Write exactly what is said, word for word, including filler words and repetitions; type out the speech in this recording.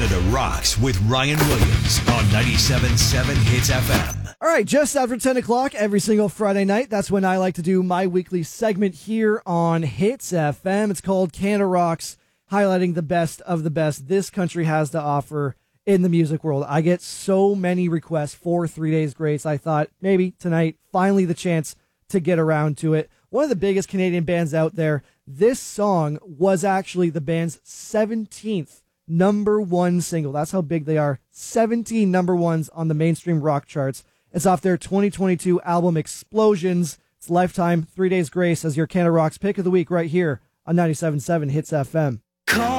Canada Rocks with Ryan Williams on ninety-seven point seven Hits F M. All right, just after ten o'clock every single Friday night, that's when I like to do my weekly segment here on Hits F M. It's called Canada Rocks, highlighting the best of the best this country has to offer in the music world. I get so many requests for Three Days Grace. I thought maybe tonight, finally the chance to get around to it. One of the biggest Canadian bands out there. This song was actually the band's seventeenth number one single. That's how big they are. seventeen number ones on the mainstream rock charts. It's off their twenty twenty-two album Explosions. It's Lifetime, Three Days Grace as your Canada Rocks pick of the week right here on ninety-seven point seven Hits F M. Call